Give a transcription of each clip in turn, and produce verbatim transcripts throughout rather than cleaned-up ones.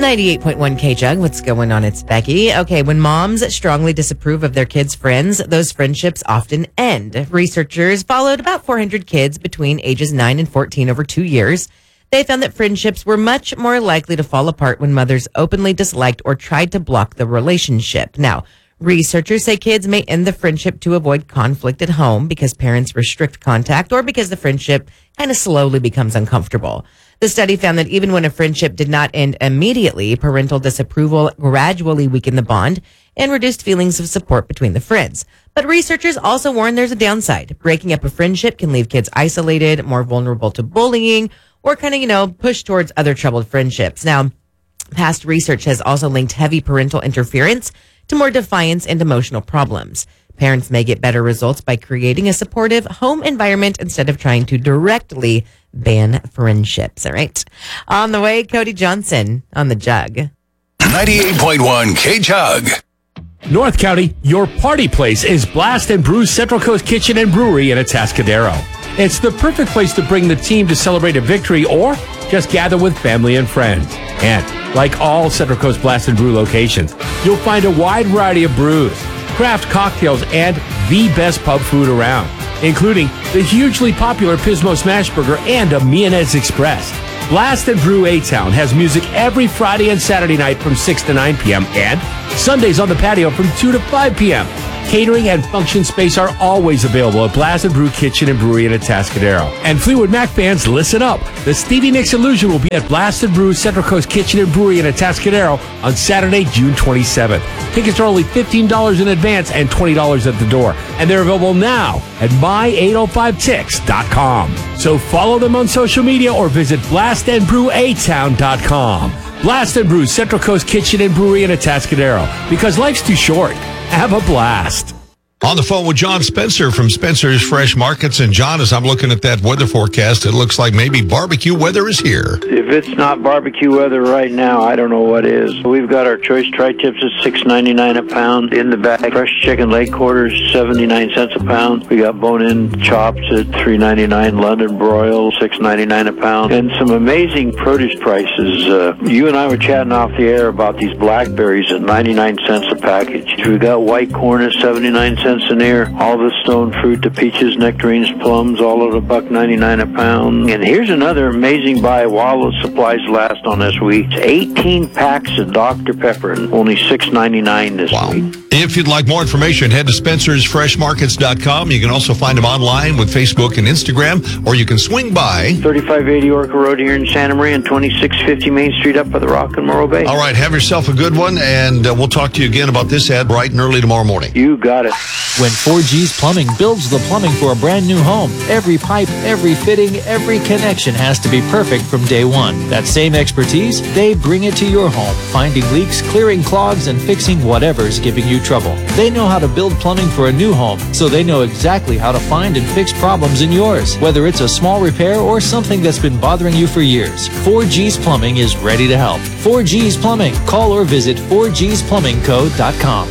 ninety-eight point one K-Jug, what's going on? It's Becky. Okay, when moms strongly disapprove of their kids' friends, those friendships often end. Researchers followed about four hundred kids between ages nine and fourteen over two years. They found that friendships were much more likely to fall apart when mothers openly disliked or tried to block the relationship. Now, researchers say kids may end the friendship to avoid conflict at home because parents restrict contact or because the friendship kind of slowly becomes uncomfortable. The study found that even when a friendship did not end immediately, parental disapproval gradually weakened the bond and reduced feelings of support between the friends. But researchers also warn there's a downside. Breaking up a friendship can leave kids isolated, more vulnerable to bullying, or kind of, you know, push towards other troubled friendships. Now, past research has also linked heavy parental interference to more defiance and emotional problems. Parents may get better results by creating a supportive home environment instead of trying to directly ban friendships. All right. On the way, Cody Johnson on the Jug. ninety-eight point one K-Jug. North County, your party place is Blast and Brew's Central Coast Kitchen and Brewery in Atascadero. It's the perfect place to bring the team to celebrate a victory or just gather with family and friends. And like all Central Coast Blast and Brew locations, you'll find a wide variety of brews, craft cocktails, and the best pub food around, including the hugely popular Pismo Smash Burger and a Mianez Express. Blast and Brew A-Town has music every Friday and Saturday night from six to nine p.m. and Sundays on the patio from two to five p.m. Catering and function space are always available at Blast and Brew Kitchen and Brewery in Atascadero. And Fleetwood Mac fans, listen up. The Stevie Nicks Illusion will be at Blast and Brew Central Coast Kitchen and Brewery in Atascadero on Saturday, June twenty-seventh. Tickets are only fifteen dollars in advance and twenty dollars at the door. And they're available now at my eight oh five tix dot com. So follow them on social media or visit blast and brew a town dot com. Blast and Brew Central Coast Kitchen and Brewery in Atascadero. Because life's too short. Have a blast. On the phone with John Spencer from Spencer's Fresh Markets. And John, as I'm looking at that weather forecast, it looks like maybe barbecue weather is here. If it's not barbecue weather right now, I don't know what is. We've got our choice tri-tips at six ninety-nine a pound in the bag. Fresh chicken leg quarters, seventy-nine cents a pound. We got bone-in chops at three ninety-nine. London broil, six ninety-nine a pound. And some amazing produce prices. Uh, you and I were chatting off the air about these blackberries at ninety-nine cents a package. We got white corn at seventy-nine cents an ear. All the stone fruit, the peaches, nectarines, plums, all at a buck ninety-nine a pound. And here's another amazing buy while the supplies last on this week. It's eighteen packs of Doctor Pepper and only six ninety-nine this Wow. week. If you'd like more information, head to spencers fresh markets dot com. You can also find them online with Facebook and Instagram, or you can swing by thirty-five eighty Orca Road here in Santa Maria and twenty-six fifty Main Street up by the Rock and Morro Bay. All right, have yourself a good one, and uh, we'll talk to you again about this ad bright and early tomorrow morning. You got it. When four G's Plumbing builds the plumbing for a brand new home, every pipe, every fitting, every connection has to be perfect from day one. That same expertise, they bring it to your home, finding leaks, clearing clogs, and fixing whatever's giving you trouble. They know how to build plumbing for a new home, so they know exactly how to find and fix problems in yours, whether it's a small repair or something that's been bothering you for years. four G's Plumbing is ready to help. four G's Plumbing. Call or visit four G's plumbing co dot com.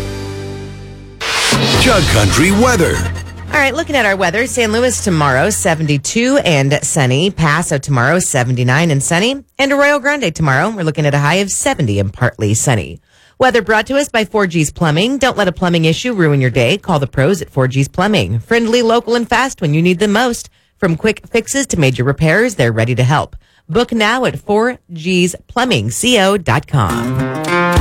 Jug Country weather. All right, looking at our weather, San Luis tomorrow, seventy-two and sunny. Paso tomorrow, seventy-nine and sunny. And Arroyo Grande tomorrow, we're looking at a high of seventy and partly sunny. Weather brought to us by four G's Plumbing. Don't let a plumbing issue ruin your day. Call the pros at four G's Plumbing. Friendly, local, and fast when you need them most. From quick fixes to major repairs, they're ready to help. Book now at four G's plumbing co dot com.